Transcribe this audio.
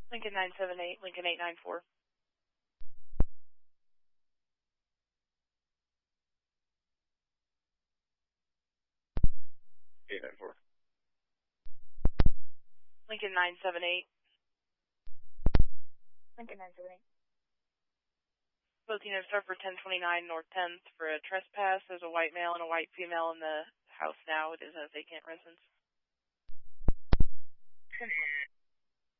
Lincoln 978, Lincoln 894. Lincoln 978. Lincoln 978. Both units are for 1029 North 10th for a trespass. There's a white male and a white female in the house now. It is a vacant residence. 1029.